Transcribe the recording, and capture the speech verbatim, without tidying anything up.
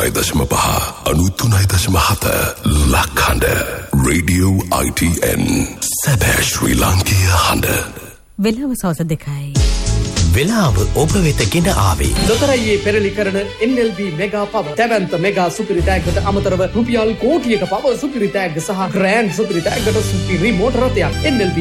අනූතුනයි දශම පහ අනූතුනයි දශම හත ලක්හඬ රේඩියෝ I T N සැබෑ ශ්‍රී ලාංකීය හඬ. වෙලාව සවස දෙකයි. වෙලාව ඔබ වෙත ගෙන ආවේ ලොතරැයියේ පෙරලි කරන N L B මෙගා පව දැවැන්ත මෙගා සුපිරි තෑග්ගට අමතරව රුපියල් කෝටියක පව සුපිරි තෑග්ග සහ ග්‍රෑන්ඩ් සුපිරි තෑග්ගට සුපිරි මෝටර රථයක් N L B